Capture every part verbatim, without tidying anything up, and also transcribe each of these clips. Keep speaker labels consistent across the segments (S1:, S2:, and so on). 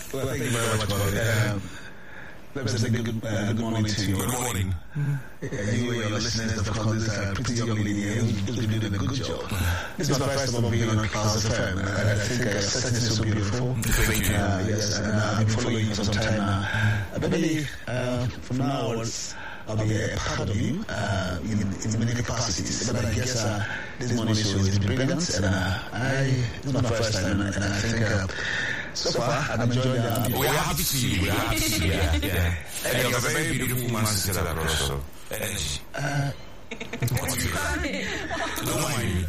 S1: Well, thank you very much, brother. Um, let me say good, uh, good morning to you.
S2: Good morning.
S1: Uh, you and your listeners, of course, this uh, pretty young lady here who's been doing a good job. This is my first time being on Clouds F M, and I think uh, setting is so beautiful.
S2: Thank you.
S1: Uh, yes, and uh, I've been following you for some time now. I believe uh, from now onwards, I'll be a part of you uh, in, in many capacities. But I guess uh, this morning show is brilliant, and uh, I, it's my first time, and, and I think uh, so far I've enjoyed it.
S2: We are happy to see you. We are happy to see you. Yeah, yeah. And you have a very beautiful woman sister also. Energy. Uh, what do you Don't mind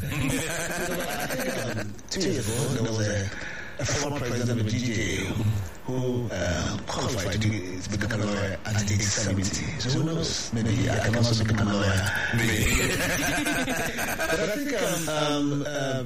S2: me.
S1: Two years ago, there was a, a former president of the G J A who uh, qualified to, be, to become a lawyer at age seventy. So who knows? Maybe I can also become a lawyer. Maybe. But I think um, um, uh,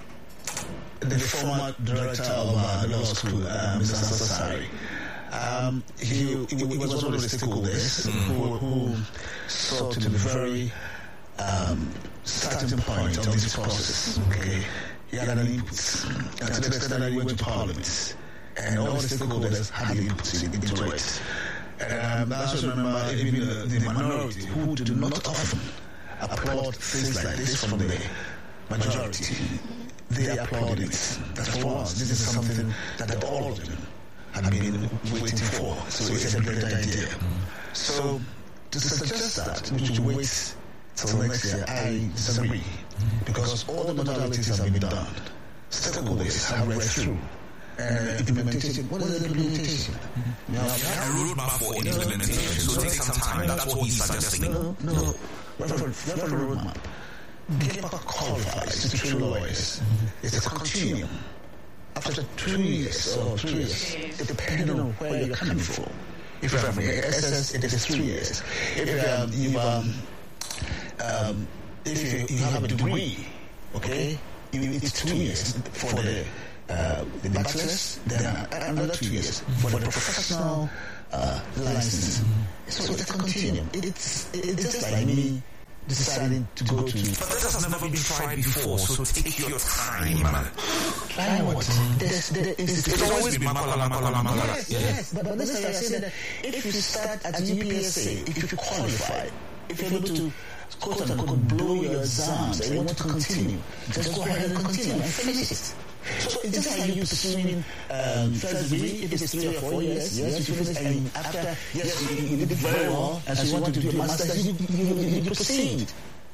S1: the former director of uh, the law school, uh, Mister Sassari, um, he, he, he was one of the stakeholders mm. who, who sought to be very um, starting point of this process. Okay, he had an input, and to the extent that he went to Parliament, and all the stakeholders had input into it. And um, I also remember even the, the minority who do not often applaud things like this from the majority. They applauded it. That's for us. This is something that all of them had been waiting for. So it's a great idea. So to suggest that we should wait till next year, I disagree. Because all the modalities have been done. Stakeholders have read through. Uh, implementation. What is the implementation?
S2: Mm-hmm. Now, a roadmap for implementation. So take some time. That's what he's suggesting.
S1: No, no. Reference roadmap. Get back qualifies to true lawyers. Mm-hmm. It's a continuum. After two years or three years, depending on where you're coming from. If you're from S S, it is three years. If um, you um, um, if you, you have a degree, okay, you, it's two years for the uh, the bachelor's, then another two years for the professional uh, license. So it's a continuum. It's it's just like me deciding to go to.
S2: But this has never been tried before, so take your time.
S1: Try what? There's, there is,
S2: it's always been makala, makala, makala.
S1: Yes, yes, but, but this is saying that if you start at U P S A, if you qualify, if you're able to quote unquote blow your exams and you want to continue, just go ahead and continue and finish it. So it's just like you pursuing um, first degree, if it's three or four years, yes, you finish, and after, yes, you, you did very well, and so you want to do a master's, you, you, you, you proceed.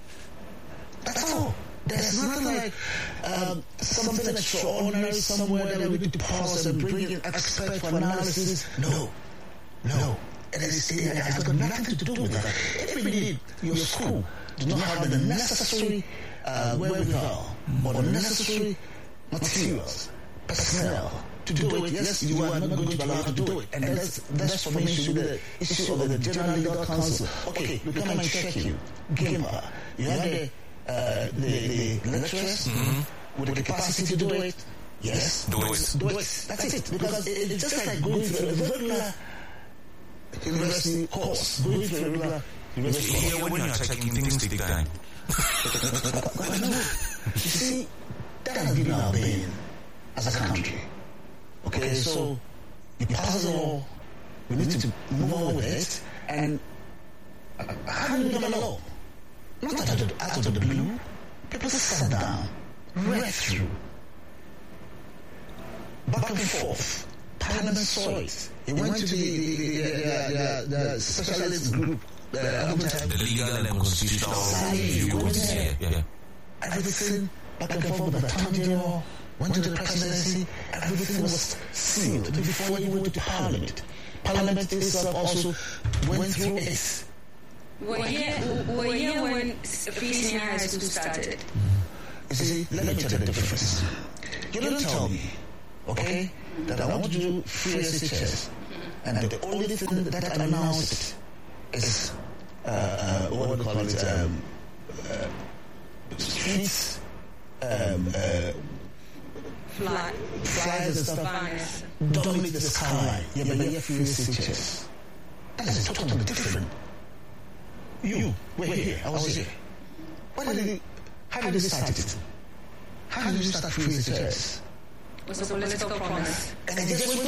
S1: That's all. There's nothing like um, something extraordinary somewhere that we need to pause and bring in experts for analysis. No, no. It, is, it has got nothing to do with that. If indeed your school do not have the necessary uh, wherewithal or the necessary materials, personnel to do it, yes, you are not going to be allowed to do it. And that's, that's for me should be the issue of the General Legal Council. Okay, we come and check you. GIMPA. You have the, uh, the, the lecturers mm-hmm. with the capacity to do it. Yes,
S2: do it.
S1: Do it. That's it. Because it, it's just like going through a regular university course. Going through a regular university course.
S2: Here, when you are checking, things take time.
S1: You see, that has been our bane as a country. Okay, so you pass the law, we need to move on with it, and uh, how do we become a law? Not out of, the, out of the blue. People sat down, read through, back and forth. Parliament saw it. It went to the, the, the, the, the, the specialist group, uh,
S2: the legal and constitutional review committee. Yeah, yeah.
S1: Everything back and forth with the Attorney General, went to the presidency, everything was sealed before you went to Parliament. Parliament itself also went through it.
S3: We're here, we're here when Free Senior High School started.
S1: You see, let me tell you the difference. You don't tell me, okay, that I want to do free S H S, and the only thing that I announced is, uh, uh, what do you call it, um, uh, streets, um, uh,
S3: Fly.
S1: flyers and stuff dominate the skyline. Yeah, but you're free S H S. That is totally different. You were here. I was here. Why did you, how did you start it? How did you start free S H S?
S3: It was a political promise.
S1: And it just went